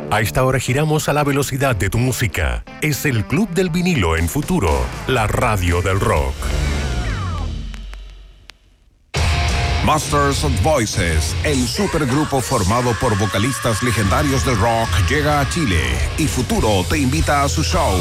A esta hora giramos a la velocidad de tu música. Es el Club del Vinilo en Futuro, la radio del rock. Masters of Voices, el supergrupo formado por vocalistas legendarios del rock, llega a Chile y Futuro te invita a su show.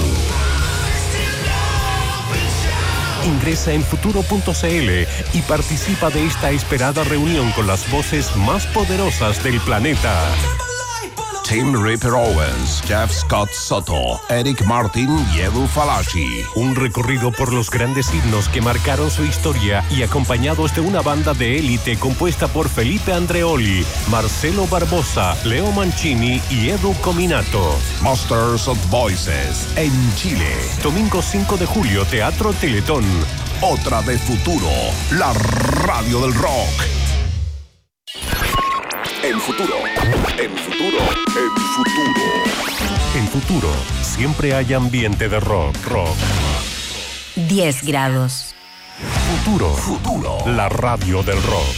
Ingresa en futuro.cl y participa de esta esperada reunión con las voces más poderosas del planeta. Tim Ripper Owens, Jeff Scott Soto, Eric Martin y Edu Falaschi. Un recorrido por los grandes himnos que marcaron su historia y acompañados de una banda de élite compuesta por Felipe Andreoli, Marcelo Barbosa, Leo Mancini y Edu Cominato. Masters of Voices en Chile. Domingo 5 de julio, Teatro Teletón. Otra de Futuro, la radio del rock. En Futuro, en Futuro, en Futuro. En Futuro, siempre hay ambiente de rock. 10 grados. Futuro, la radio del rock.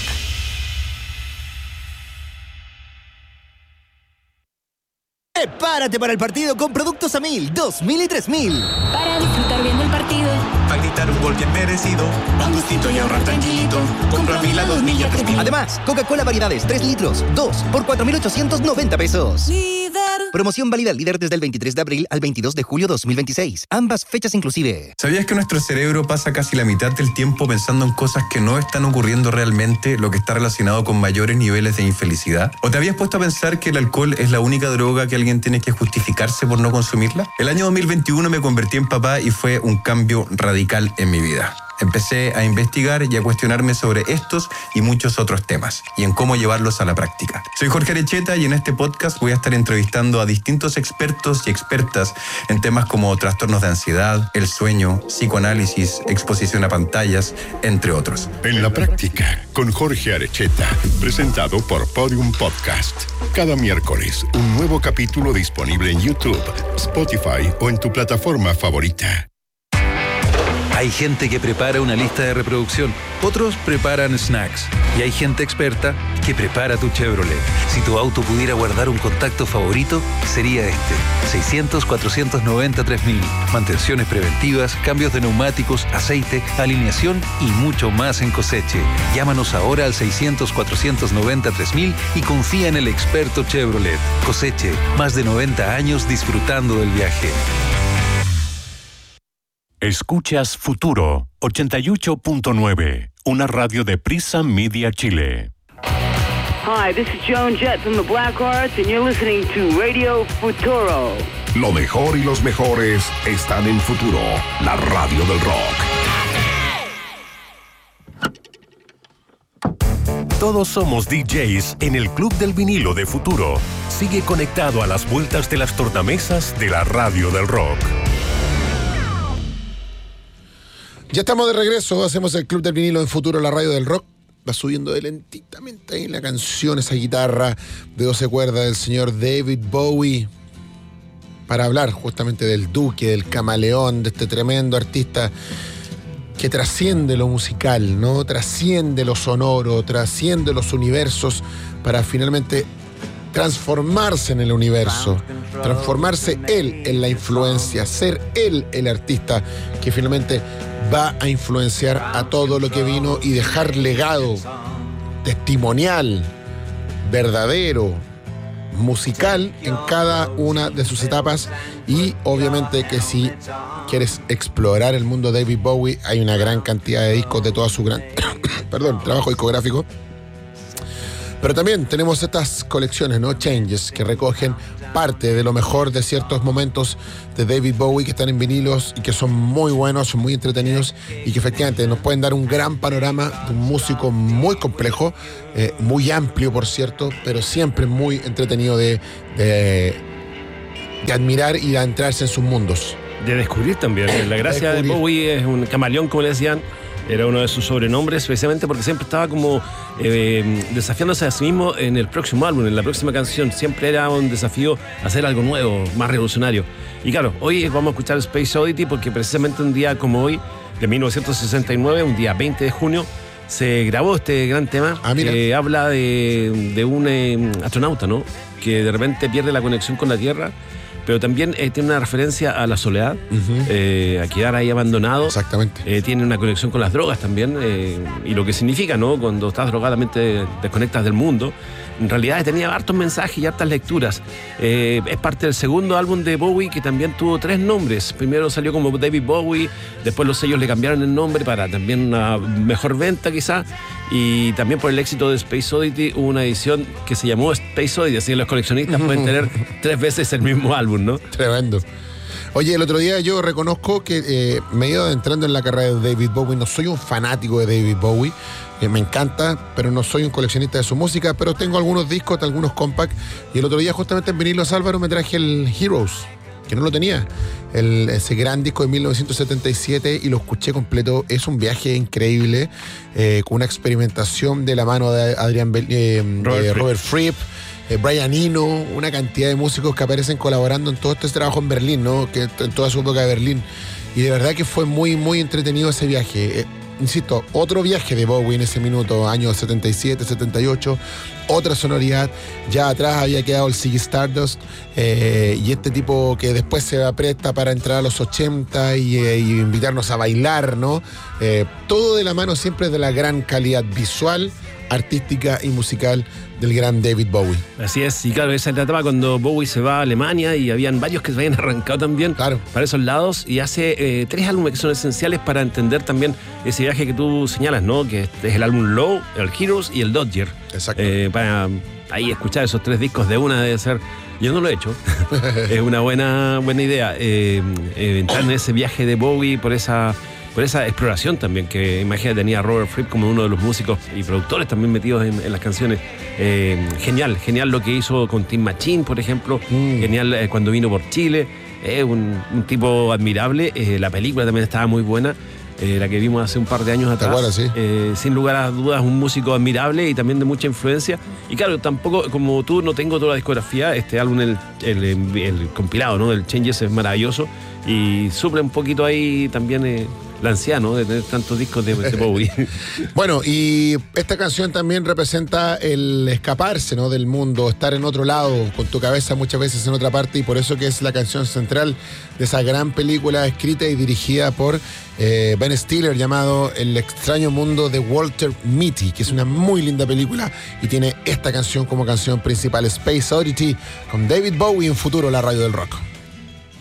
Prepárate para el partido con productos a 1000, 2000 y 3000. Para disfrutar bien del partido. Para gritar un gol bien merecido. Un gustito y ahorrar tranquilito. Compra 1000 a 2000 y a 3000. Además, Coca-Cola Variedades 3 litros, 2 por 4.890 pesos. Líder. Promoción válida al líder desde el 23 de abril al 22 de julio 2026. Ambas fechas inclusive. ¿Sabías que nuestro cerebro pasa casi la mitad del tiempo pensando en cosas que no están ocurriendo realmente, lo que está relacionado con mayores niveles de infelicidad? ¿O te habías puesto a pensar que el alcohol es la única droga que alguien tiene que justificarse por no consumirla? El año 2021 me convertí en papá y fue un cambio radical en mi vida. Empecé a investigar y a cuestionarme sobre estos y muchos otros temas y en cómo llevarlos a la práctica. Soy Jorge Arecheta y en este podcast voy a estar entrevistando a distintos expertos y expertas en temas como trastornos de ansiedad, el sueño, psicoanálisis, exposición a pantallas, entre otros. En la práctica, con Jorge Arecheta, presentado por Podium Podcast. Cada miércoles, un nuevo capítulo disponible en YouTube, Spotify o en tu plataforma favorita. Hay gente que prepara una lista de reproducción, otros preparan snacks y hay gente experta que prepara tu Chevrolet. Si tu auto pudiera guardar un contacto favorito, sería este. 600-490-3000. Mantenciones preventivas, cambios de neumáticos, aceite, alineación y mucho más en Coseche. Llámanos ahora al 600-490-3000 y confía en el experto Chevrolet. Coseche, más de 90 años disfrutando del viaje. Escuchas Futuro 88.9, una radio de Prisa Media Chile. Hi, this is Joan Jett from the Blackhearts and you're listening to Radio Futuro. Lo mejor y los mejores están en Futuro, la radio del rock. Todos somos DJs en el Club del Vinilo de Futuro. Sigue conectado a las vueltas de las tornamesas de la radio del rock. Ya estamos de regreso, hacemos el Club del Vinilo en Futuro, la radio del rock. Va subiendo lentamente ahí la canción, esa guitarra de 12 cuerdas del señor David Bowie, para hablar justamente del Duque, del camaleón, de este tremendo artista que trasciende lo musical, ¿no? Trasciende lo sonoro, trasciende los universos para finalmente transformarse en el universo, transformarse él en la influencia, ser él el artista que finalmente va a influenciar a todo lo que vino y dejar legado testimonial, verdadero, musical en cada una de sus etapas. Y obviamente que si quieres explorar el mundo de David Bowie, hay una gran cantidad de discos de toda su gran trabajo discográfico. Pero también tenemos estas colecciones, ¿no? Changes, que recogen parte de lo mejor de ciertos momentos de David Bowie que están en vinilos y que son muy buenos, son muy entretenidos y que efectivamente nos pueden dar un gran panorama de un músico muy complejo, muy amplio, por cierto, pero siempre muy entretenido de admirar y de adentrarse en sus mundos. De descubrir también. La gracia de Bowie es un camaleón, como le decían. Era uno de sus sobrenombres, precisamente porque siempre estaba como desafiándose a sí mismo en el próximo álbum, en la próxima canción. Siempre era un desafío hacer algo nuevo, más revolucionario. Y claro, hoy vamos a escuchar Space Oddity porque precisamente un día como hoy, de 1969, un día 20 de junio, se grabó este gran tema que habla de un astronauta, ¿no? Que de repente pierde la conexión con la Tierra, pero también tiene una referencia a la soledad, a quedar ahí abandonado. Exactamente. Tiene una conexión con las drogas también, y lo que significa, ¿no? Cuando estás drogado también te desconectas del mundo. En realidad tenía hartos mensajes y hartas lecturas. Es parte del segundo álbum de Bowie, que también tuvo 3 nombres. Primero salió como David Bowie, después los sellos le cambiaron el nombre para también una mejor venta quizá, y también por el éxito de Space Oddity hubo una edición que se llamó Space Oddity, así que los coleccionistas pueden tener 3 veces el mismo álbum, ¿no? Tremendo. Oye, el otro día yo reconozco que me he ido adentrando en la carrera de David Bowie. No soy un fanático de David Bowie, me encanta, pero no soy un coleccionista de su música, pero tengo algunos discos, algunos compact, y el otro día justamente en Vinilos Álvaro me traje el Heroes, que no lo tenía, ese gran disco de 1977, y lo escuché completo. Es un viaje increíble, con una experimentación de la mano de Robert Fripp, Brian Eno, una cantidad de músicos que aparecen colaborando en todo este trabajo en Berlín, ¿no? Que en toda su época de Berlín. Y de verdad que fue muy, muy entretenido ese viaje. Insisto, otro viaje de Bowie en ese minuto, años 77, 78, otra sonoridad. Ya atrás había quedado el Ziggy Stardust, y este tipo que después se apresta para entrar a los 80 y invitarnos a bailar, ¿no? Todo de la mano siempre de la gran calidad visual, artística y musical del gran David Bowie. Así es, y claro, esa es la etapa cuando Bowie se va a Alemania y habían varios que se habían arrancado también para esos lados, y hace 3 álbumes que son esenciales para entender también ese viaje que tú señalas, ¿no? Que es el álbum Low, el Heroes y el Dodger. Exacto. Para ahí escuchar esos 3 discos de una debe ser... Yo no lo he hecho. Es una buena idea entrar en ese viaje de Bowie por esa exploración también, que imagínate, tenía a Robert Fripp como uno de los músicos y productores también metidos en las canciones. Genial lo que hizo con Tim Machine, por ejemplo. Genial cuando vino por Chile. Un tipo admirable. La película también estaba muy buena, la que vimos hace un par de años atrás. ¿Te acuerdas, sí? Sin lugar a dudas, un músico admirable y también de mucha influencia. Y claro, tampoco, como tú, no tengo toda la discografía. Este álbum, el compilado, ¿no? Del Changes, es maravilloso y suple un poquito ahí también la ansiedad, ¿no? De tener tantos discos de Bowie. Bueno, y esta canción también representa el escaparse, ¿no? Del mundo, estar en otro lado, con tu cabeza muchas veces en otra parte, y por eso que es la canción central de esa gran película escrita y dirigida por Ben Stiller, llamado El extraño mundo de Walter Mitty, que es una muy linda película y tiene esta canción como canción principal, Space Oddity, con David Bowie en Futuro, la radio del rock.